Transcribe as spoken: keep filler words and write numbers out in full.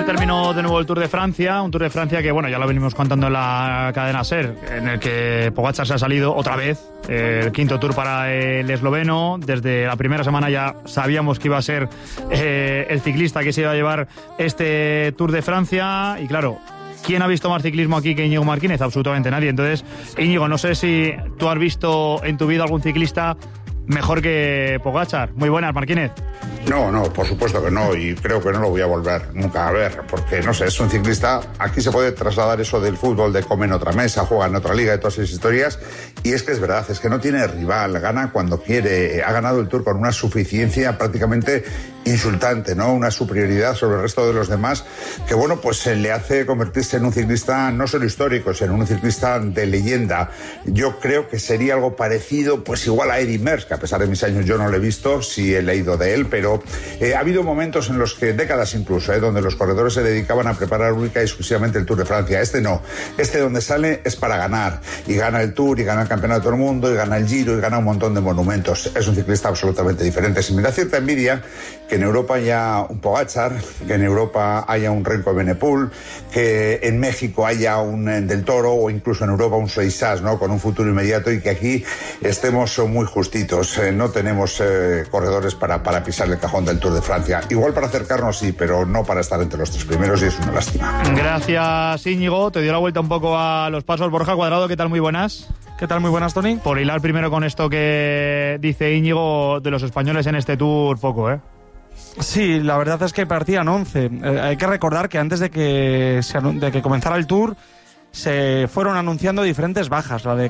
terminó de nuevo el Tour de Francia, un Tour de Francia que, bueno, ya lo venimos contando en la cadena SER, en el que Pogačar se ha salido otra vez, eh, el quinto Tour para el esloveno. Desde la primera semana ya sabíamos que iba a ser eh, el ciclista que se iba a llevar este Tour de Francia, y claro, ¿quién ha visto más ciclismo aquí que Íñigo Martínez? Absolutamente nadie. Entonces, Íñigo, no sé si tú has visto en tu vida algún ciclista mejor que Pogačar. Muy buenas, Martínez. No, no, por supuesto que no, y creo que no lo voy a volver nunca a ver, porque, no sé, es un ciclista. Aquí se puede trasladar eso del fútbol, de come en otra mesa, juega en otra liga, de todas esas historias, y es que es verdad, es que no tiene rival, gana cuando quiere, ha ganado el Tour con una suficiencia prácticamente insultante, ¿no? Una superioridad sobre el resto de los demás, que, bueno, pues le hace convertirse en un ciclista no solo histórico, sino en un ciclista de leyenda. Yo creo que sería algo parecido, pues igual a Eddy Merckx, que a pesar de mis años yo no lo he visto, sí he leído de él, pero eh, ha habido momentos en los que, décadas incluso, eh, donde los corredores se dedicaban a preparar única y exclusivamente el Tour de Francia. Este no, este donde sale es para ganar, y gana el Tour, y gana el Campeonato del Mundo, y gana el Giro, y gana un montón de monumentos. Es un ciclista absolutamente diferente. Si me da cierta envidia que en Europa haya un Pogačar, que en Europa haya un Remco Evenepoel, que en México haya un Del Toro, o incluso en Europa un Soisás, ¿no?, con un futuro inmediato, y que aquí estemos muy justitos. Eh, no tenemos eh, corredores para, para pisar el cajón del Tour de Francia. Igual para acercarnos sí, pero no para estar entre los tres primeros, y es una lástima. Gracias, Íñigo. Te dio la vuelta un poco a los pasos. Borja Cuadrado, ¿qué tal? Muy buenas. ¿Qué tal? Muy buenas, Tony. Por hilar primero con esto que dice Íñigo de los españoles en este Tour, poco, ¿eh? Sí, la verdad es que partían once. Eh, hay que recordar que antes de que, se, de que comenzara el Tour se fueron anunciando diferentes bajas. La de